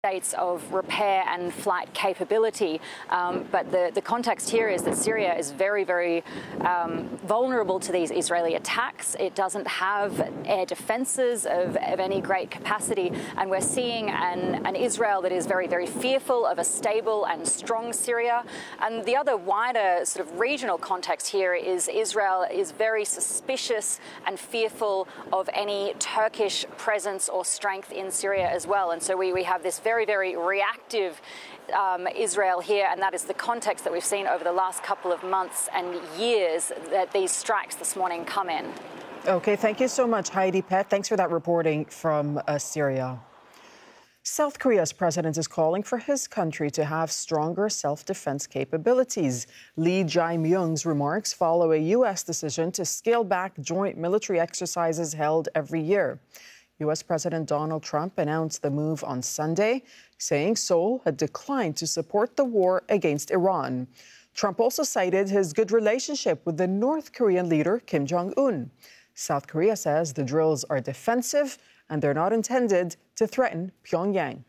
states of repair and flight capability. But the context here is that Syria is very, very vulnerable to these Israeli attacks. It doesn't have air defenses of any great capacity. And we're seeing an Israel that is very, very fearful of a stable and strong Syria. And the other wider sort of regional context here is Israel is very suspicious and fearful of any Turkish presence or strength in Syria as well. And so we have this very, very reactive Israel here, and that is the context that we've seen over the last couple of months and years that these strikes this morning come in. Okay, thank you so much, Heidi Pett. Thanks for that reporting from Syria. South Korea's president is calling for his country to have stronger self-defense capabilities. Lee Jae-myung's remarks follow a U.S. decision to scale back joint military exercises held every year. U.S. President Donald Trump announced the move on Sunday, saying Seoul had declined to support the war against Iran. Trump also cited his good relationship with the North Korean leader, Kim Jong-un. South Korea says the drills are defensive and they're not intended to threaten Pyongyang.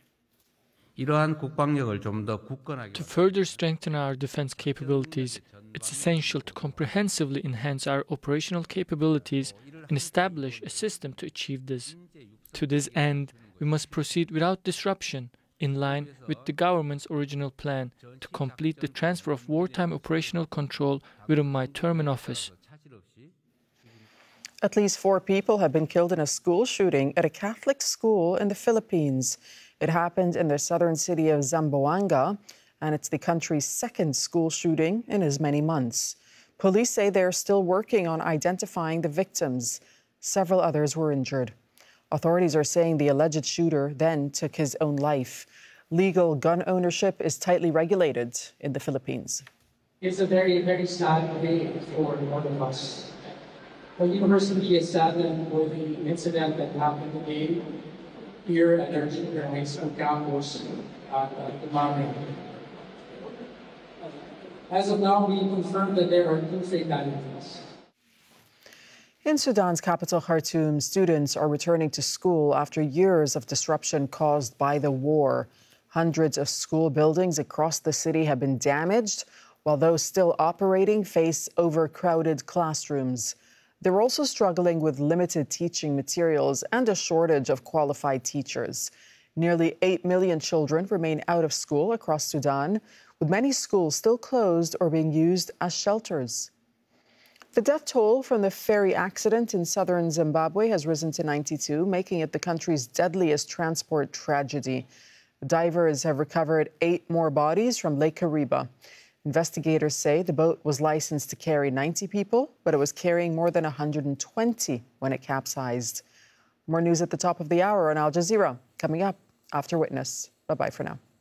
To further strengthen our defense capabilities, it's essential to comprehensively enhance our operational capabilities and establish a system to achieve this. To this end, we must proceed without disruption, in line with the government's original plan, to complete the transfer of wartime operational control within my term in office. At least 4 people have been killed in a school shooting at a Catholic school in the Philippines. It happened in the southern city of Zamboanga, and it's the country's second school shooting in as many months. Police say they're still working on identifying the victims. Several others were injured. Authorities are saying the alleged shooter then took his own life. Legal gun ownership is tightly regulated in the Philippines. It's a very, very sad day for all of us. The university is saddened for the incident that happened today here at our junior high school campus at Tumangin. As of now, we confirm that there are 2 fatalities. In Sudan's capital, Khartoum, students are returning to school after years of disruption caused by the war. Hundreds of school buildings across the city have been damaged, while those still operating face overcrowded classrooms. They're also struggling with limited teaching materials and a shortage of qualified teachers. Nearly 8 million children remain out of school across Sudan, with many schools still closed or being used as shelters. The death toll from the ferry accident in southern Zimbabwe has risen to 92, making it the country's deadliest transport tragedy. Divers have recovered 8 more bodies from Lake Kariba. Investigators say the boat was licensed to carry 90 people, but it was carrying more than 120 when it capsized. More news at the top of the hour on Al Jazeera, coming up after Witness. Bye-bye for now.